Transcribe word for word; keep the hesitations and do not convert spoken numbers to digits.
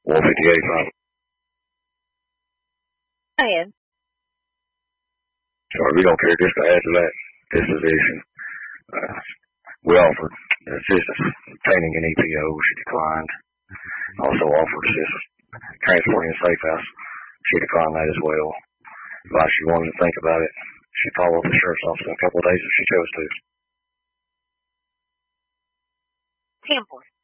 one fifty-eight five. Ryan. So we don't care, just to add to that disposition. Uh, we offered assistance obtaining an E P O. She declined. Also offered assistance transporting a safe house. She declined that as well. But she wanted to think about it. She followed the sheriff's office in a couple of days if she chose to. Tampa.